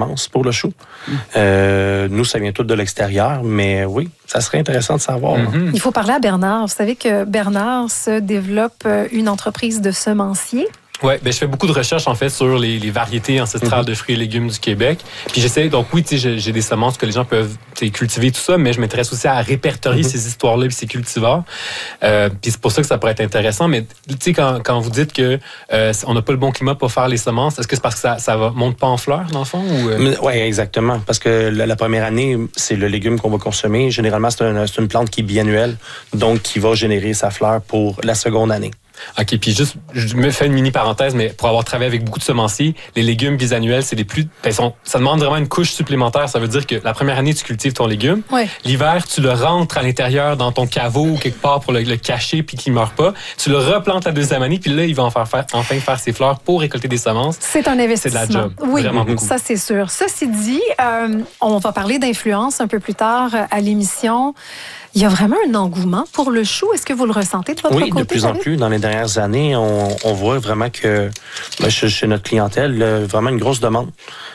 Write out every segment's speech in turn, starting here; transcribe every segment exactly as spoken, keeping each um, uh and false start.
semences pour le chou. Mmh. Euh, nous, ça vient tout de l'extérieur, mais oui, ça serait intéressant de savoir. Mmh. Il faut parler à Bernard. Vous savez que Bernard se développe une entreprise de semencier. Oui, ben je fais beaucoup de recherches en fait sur les, les variétés ancestrales mm-hmm. de fruits et légumes du Québec. Puis j'essaie, donc oui, tu sais, j'ai, j'ai des semences que les gens peuvent cultiver, tout ça, mais je m'intéresse aussi à répertorier mm-hmm. ces histoires-là et ces cultivars. Euh, puis c'est pour ça que ça pourrait être intéressant. Mais tu sais, quand, quand vous dites que euh, on n'a pas le bon climat pour faire les semences, est-ce que c'est parce que ça ça va, monte pas en fleurs dans le fond ou euh... Oui, exactement. Parce que la, la première année, c'est le légume qu'on va consommer. Généralement, c'est, un, c'est une plante qui est biannuelle, donc qui va générer sa fleur pour la seconde année. OK, puis juste, je me fais une mini parenthèse, mais pour avoir travaillé avec beaucoup de semenciers, les légumes bisannuels, c'est les plus... Ben, sont, ça demande vraiment une couche supplémentaire. Ça veut dire que la première année, tu cultives ton légume. Ouais. L'hiver, tu le rentres à l'intérieur dans ton caveau ou quelque part pour le, le cacher puis qu'il ne meure pas. Tu le replantes la deuxième année, puis là, il va en faire, faire, enfin faire ses fleurs pour récolter des semences. C'est un investissement. C'est de la job. Oui, vraiment beaucoup. Ça, c'est sûr. Ceci dit, euh, on va parler d'influence un peu plus tard à l'émission. Il y a vraiment un engouement pour le chou. Est-ce que vous le ressentez de votre oui, côté? Oui, de plus en plus. Dans les dernières années, on, on voit vraiment que ben, chez, chez notre clientèle, là, vraiment une grosse demande.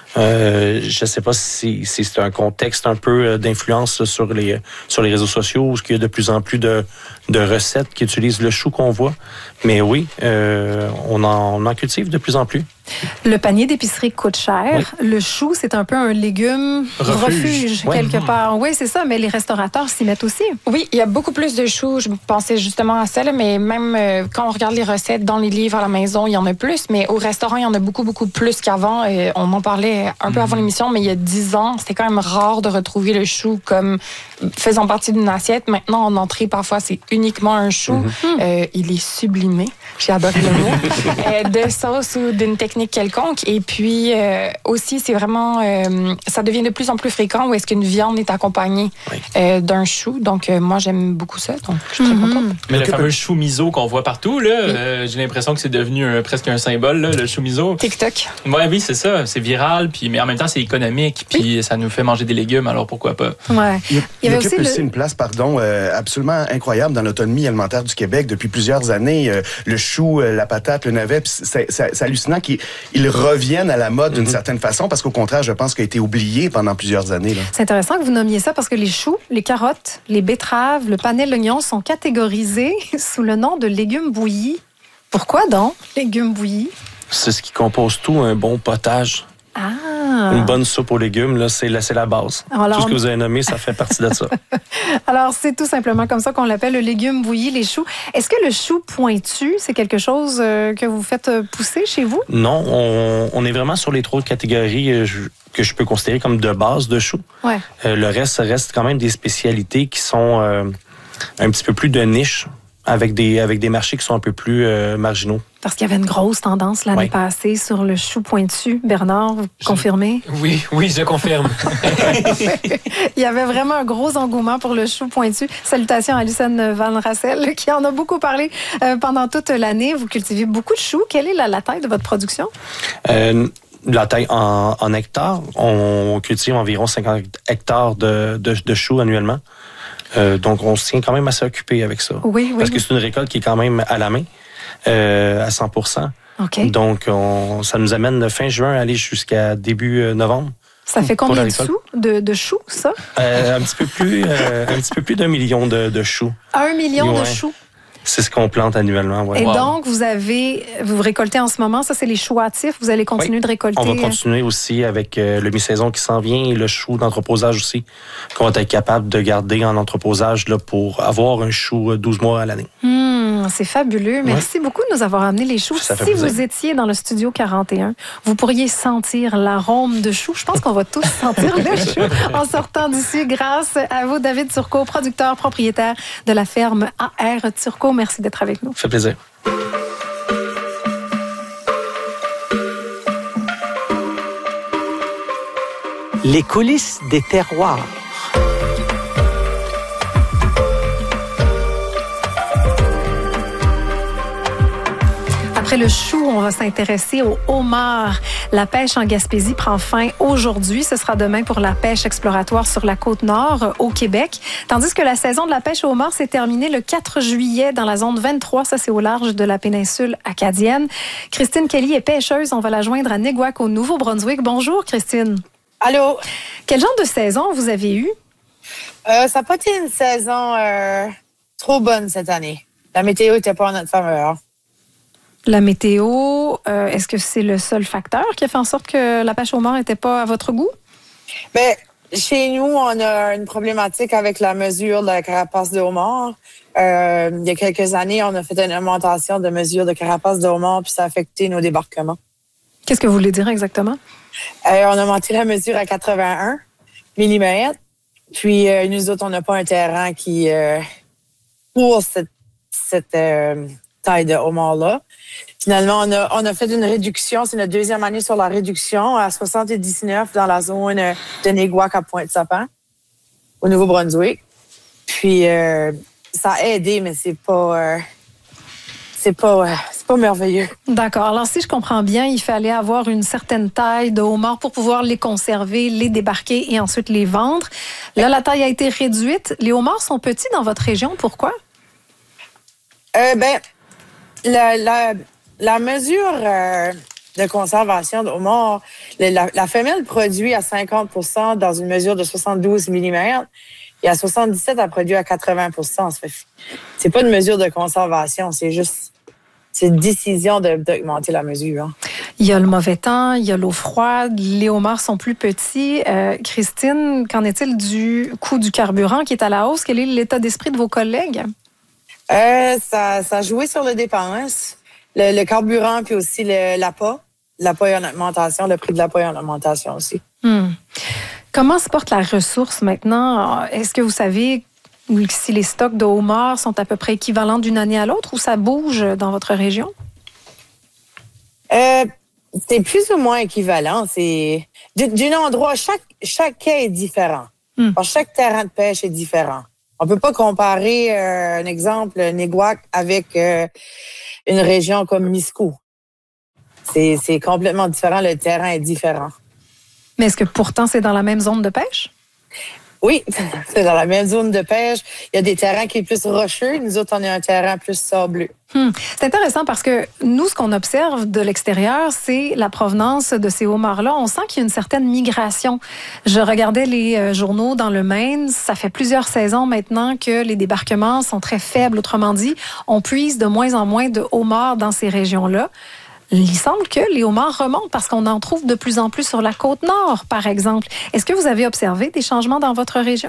Euh, je ne sais pas si, si c'est un contexte un peu d'influence sur les, sur les réseaux sociaux, où il y a de plus en plus de, de recettes qui utilisent le chou qu'on voit. Mais oui, euh, on, en, on en cultive de plus en plus. Le panier d'épicerie coûte cher. Oui. Le chou, c'est un peu un légume refuge, refuge oui. quelque part. Oui, c'est ça, mais les restaurateurs s'y mettent aussi. Oui, il y a beaucoup plus de choux. Je pensais justement à ça, là, mais même euh, quand on regarde les recettes dans les livres à la maison, il y en a plus, mais au restaurant, il y en a beaucoup, beaucoup plus qu'avant. Et on en parlait un peu mm-hmm. avant l'émission, mais il y a dix ans, c'était quand même rare de retrouver le chou comme faisant partie d'une assiette. Maintenant, en entrée, parfois, c'est uniquement un chou. Mm-hmm. Euh, il est sublimé, j'adore le mot, euh, de sauce ou d'une technique quelconque. Et puis euh, aussi, c'est vraiment, euh, ça devient de plus en plus fréquent où est-ce qu'une viande est accompagnée oui. euh, d'un chou. Donc euh, moi, j'aime beaucoup ça. Donc je suis très mm-hmm. contente. Mais le fameux chou miso qu'on voit partout, là, oui. euh, j'ai l'impression que c'est devenu un, presque un symbole, là, le chou miso. TikTok. Ouais, oui, c'est ça. C'est viral, puis mais en même temps, c'est économique, puis oui. ça nous fait manger des légumes. Alors pourquoi pas? Ouais. Il, il, il y avait occupe aussi, aussi le... une place, pardon, euh, absolument incroyable dans l'autonomie alimentaire du Québec depuis plusieurs années. Euh, le chou, euh, la patate, le navet, c'est, c'est, c'est hallucinant qu'il il revient viennent à la mode d'une mm-hmm. certaine façon, parce qu'au contraire, je pense qu'il a été oublié pendant plusieurs années. Là. C'est intéressant que vous nommiez ça, parce que les choux, les carottes, les betteraves, le panais, l'oignon sont catégorisés sous le nom de légumes bouillis. Pourquoi donc, légumes bouillis? C'est ce qui compose tout un bon potage. Ah. Une bonne soupe aux légumes, là, c'est, là, c'est la base. Alors, tout ce que vous avez nommé, ça fait partie de ça. Alors, c'est tout simplement comme ça qu'on l'appelle, le légume bouilli, les choux. Est-ce que le chou pointu, c'est quelque chose euh, que vous faites pousser chez vous? Non, on, on est vraiment sur les trois catégories euh, je, que je peux considérer comme de base de choux. Ouais. Euh, le reste, ça reste quand même des spécialités qui sont euh, un petit peu plus de niche, avec des, avec des marchés qui sont un peu plus euh, marginaux. Parce qu'il y avait une grosse tendance l'année oui. passée sur le chou pointu. Bernard, vous je... confirmez? Oui, oui, je confirme. Il y avait vraiment un gros engouement pour le chou pointu. Salutations à Alison Van Rassel, qui en a beaucoup parlé euh, pendant toute l'année. Vous cultivez beaucoup de choux. Quelle est la, la taille de votre production? Euh, la taille en, en hectares, on cultive environ cinquante hectares de, de, de choux annuellement. Euh, donc, on se tient quand même assez occupé avec ça. Oui, oui. Parce que c'est une récolte qui est quand même à la main, euh, à cent pour cent. Okay. Donc, on, ça nous amène fin juin à aller jusqu'à début novembre. Ça fait combien de sous de, de choux, ça? Euh, un petit peu plus, euh, un petit peu plus d'un million de, de choux. Un million ouais. de choux? C'est ce qu'on plante annuellement. Ouais. Et wow. donc, vous avez, vous récoltez en ce moment, ça c'est les choux hâtifs, vous allez continuer oui. de récolter? On va continuer aussi avec euh, le mi-saison qui s'en vient et le chou d'entreposage aussi, qu'on va être capable de garder en entreposage là, pour avoir un chou douze mois à l'année. Mmh, c'est fabuleux. Merci ouais. beaucoup de nous avoir amené les choux. Ça si vous étiez dans le studio quarante et un, vous pourriez sentir l'arôme de chou. Je pense qu'on va tous sentir le chou en sortant d'ici grâce à vous, David Turcot, producteur, propriétaire de la ferme A R Turcot. Merci d'être avec nous. Ça fait plaisir. Les coulisses des terroirs. Après le chou, on va s'intéresser au homard. La pêche en Gaspésie prend fin aujourd'hui. Ce sera demain pour la pêche exploratoire sur la Côte-Nord, au Québec. Tandis que la saison de la pêche au homard s'est terminée le quatre juillet dans la zone vingt-trois. Ça, c'est au large de la péninsule acadienne. Christine Kelly est pêcheuse. On va la joindre à Neguac, au Nouveau-Brunswick. Bonjour, Christine. Allô? Quel genre de saison vous avez eu? Euh, ça n'a pas été une saison euh, trop bonne cette année. La météo n'était pas en notre faveur. La météo, euh, est-ce que c'est le seul facteur qui a fait en sorte que la pêche au mort n'était pas à votre goût? Ben, chez nous, on a une problématique avec la mesure de la carapace de homard. Euh, il y a quelques années, on a fait une augmentation de mesure de carapace de homard, puis ça a affecté nos débarquements. Qu'est-ce que vous voulez dire exactement? Euh, on a monté la mesure à quatre-vingt-un millimètres. Puis, euh, nous autres, on n'a pas un terrain qui... Euh, pour cette, cette euh, taille de homard-là. Finalement, on a, on a fait une réduction. C'est notre deuxième année sur la réduction à soixante-dix-neuf dans la zone de Néguac à Pointe-Sapin, au Nouveau-Brunswick. Puis, euh, ça a aidé, mais c'est pas... Euh, c'est pas... Euh, c'est pas merveilleux. D'accord. Alors, si je comprends bien, il fallait avoir une certaine taille de homard pour pouvoir les conserver, les débarquer et ensuite les vendre. Là, la taille a été réduite. Les homards sont petits dans votre région. Pourquoi? Euh, ben, la, la, la mesure euh, de conservation de homard, la, la femelle produit à cinquante pour cent dans une mesure de soixante-douze millimètres et à soixante-dix-sept, elle produit à quatre-vingts pour cent. C'est pas une mesure de conservation, c'est juste... C'est une décision de, d'augmenter la mesure. Hein. Il y a le mauvais temps, il y a l'eau froide, les homards sont plus petits. Euh, Christine, qu'en est-il du coût du carburant qui est à la hausse? Quel est l'état d'esprit de vos collègues? Euh, ça, ça a joué sur les dépenses. Le, le carburant, puis aussi le, l'appât. L'appât est en augmentation, le prix de l'appât est en augmentation aussi. Hmm. Comment se porte la ressource maintenant? Est-ce que vous savez... si les stocks de homards sont à peu près équivalents d'une année à l'autre ou ça bouge dans votre région? Euh, c'est plus ou moins équivalent. C'est d'un endroit, chaque, chaque quai est différent. Mm. Alors, chaque terrain de pêche est différent. On peut pas comparer, euh, un exemple, Néguac avec euh, une région comme Miscou. C'est, c'est complètement différent. Le terrain est différent. Mais est-ce que pourtant c'est dans la même zone de pêche? Oui, c'est dans la même zone de pêche. Il y a des terrains qui sont plus rocheux. Nous autres, on a un terrain plus sableux. Hum. C'est intéressant parce que nous, ce qu'on observe de l'extérieur, c'est la provenance de ces homards-là. On sent qu'il y a une certaine migration. Je regardais les euh, journaux dans le Maine. Ça fait plusieurs saisons maintenant que les débarquements sont très faibles. Autrement dit, on puise de moins en moins de homards dans ces régions-là. Il semble que les homards remontent parce qu'on en trouve de plus en plus sur la côte nord, par exemple. Est-ce que vous avez observé des changements dans votre région?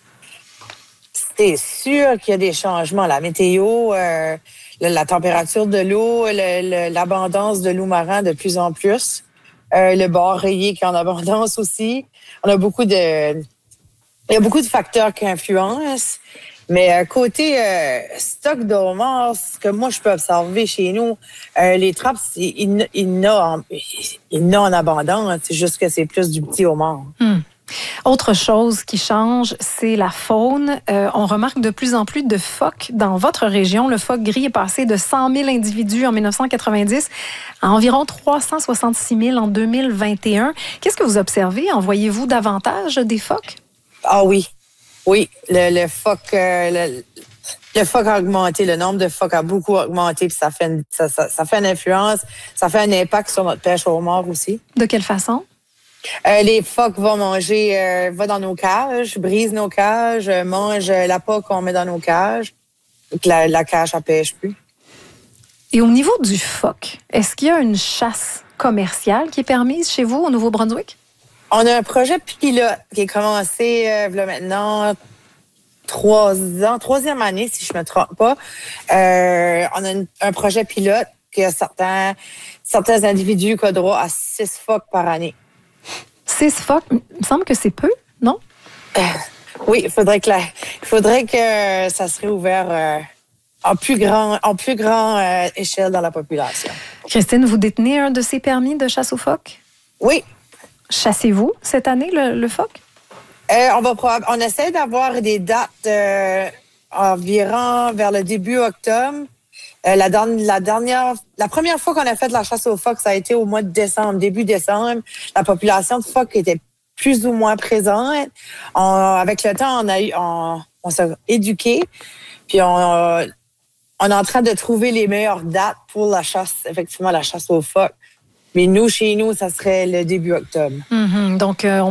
C'est sûr qu'il y a des changements. La météo, euh, la, la température de l'eau, le, le, l'abondance de loup marin de plus en plus, euh, le bar rayé qui est en abondance aussi. On a beaucoup de... Il y a beaucoup de facteurs qui influencent. Mais euh, côté euh, stock de homards, ce que moi je peux observer chez nous, euh, les trappes, il y en a en abondance. C'est juste que c'est plus du petit homard. Hmm. Autre chose qui change, c'est la faune. Euh, on remarque de plus en plus de phoques dans votre région. Le phoque gris est passé de cent mille individus en dix-neuf cent quatre-vingt-dix à environ trois cent soixante-six mille en deux mille vingt et un. Qu'est-ce que vous observez? En voyez-vous davantage des phoques? Ah oui. Oui, le, le phoque, euh, le, le phoque a augmenté, le nombre de phoques a beaucoup augmenté, puis ça fait une, ça, ça, ça fait une influence, ça fait un impact sur notre pêche au homard aussi. De quelle façon? Euh, les phoques vont manger, euh, vont dans nos cages, brisent nos cages, euh, mangent l'appât qu'on met dans nos cages, donc la, la cage, elle pêche plus. Et au niveau du phoque, est-ce qu'il y a une chasse commerciale qui est permise chez vous au Nouveau-Brunswick? On a un projet pilote qui est commencé euh, là maintenant trois ans, troisième année si je me trompe pas. Euh, on a une, un projet pilote qui a certains certains individus qui ont droit à six phoques par année. Six phoques, il me semble que c'est peu, non? Euh, oui, il faudrait que la, il faudrait que ça serait ouvert euh, en plus grand, en plus grand euh, échelle dans la population. Christine, vous détenez un de ces permis de chasse aux phoques? Oui. Chassez-vous cette année le, le phoque? Euh, on va probab- on essaie d'avoir des dates euh, environ vers le début octobre. Euh, la, dernière, la dernière, la première fois qu'on a fait de la chasse aux phoques, ça a été au mois de décembre, début décembre. La population de phoques était plus ou moins présente. On, avec le temps, on a eu, on, on s'est éduqué, puis on, on est en train de trouver les meilleures dates pour la chasse, effectivement, la chasse aux phoques. Mais nous, chez nous, ça serait le début octobre. Mm-hmm. Donc, euh, on